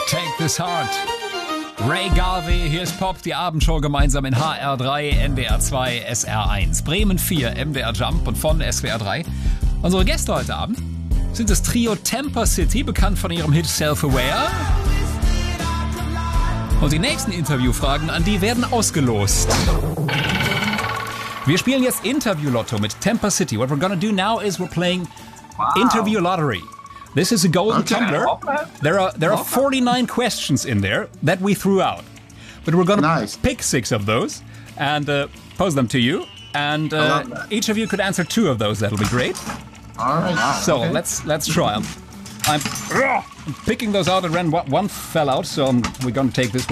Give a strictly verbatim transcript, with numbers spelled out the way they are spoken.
Take This Heart. Ray Garvey, hier ist Pop, die Abendshow gemeinsam in H R drei, N D R zwei, S R eins, Bremen vier, M D R Jump und von S W R drei. Unsere Gäste heute Abend sind das Trio Temper City, bekannt von ihrem Hit Self-Aware. Und die nächsten Interviewfragen an die werden ausgelost. Wir spielen jetzt Interview-Lotto mit Temper City. What we're gonna do now is we're playing wow. Interview Lottery. This is a golden okay. tumbler. There are there are forty-nine questions in there that we threw out, but we're gonna nice. pick six of those and uh, pose them to you. And uh, each of you could answer two of those. That'll be great. All right. Wow. So okay. let's let's try. I'm, I'm picking those out at random. One fell out, so I'm, we're gonna take this one.